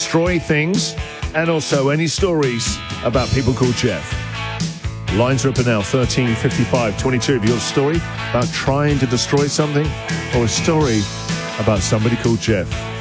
destroy things, and also any stories about people called Jeff. Lines are open now, 13 55 22. Have you got a story about trying to destroy something or a story about somebody called Jeff?